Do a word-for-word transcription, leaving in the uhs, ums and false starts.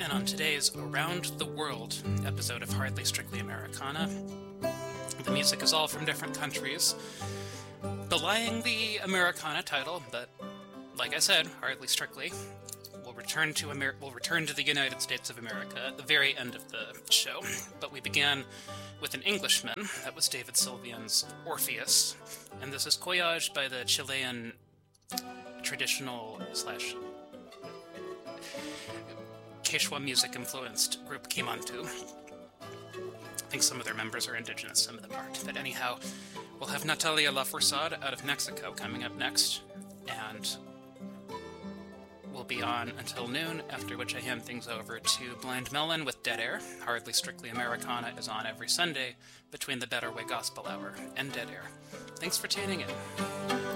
and on today's Around the World episode of Hardly Strictly Americana, the music is all from different countries, belying the Americana title, but like I said, hardly strictly. We'll return to Amer- we'll return to the United States of America at the very end of the show, but we began with an Englishman. That was David Sylvian's Orpheus, and this is Koyage by the Chilean traditional slash Quechua music-influenced group Quimantu. I think some of their members are indigenous, some of them aren't. But anyhow, we'll have Natalia Lafourcade out of Mexico coming up next, and we'll be on until noon, after which I hand things over to Blind Melon with Dead Air. Hardly Strictly Americana is on every Sunday between the Better Way Gospel Hour and Dead Air. Thanks for tuning in.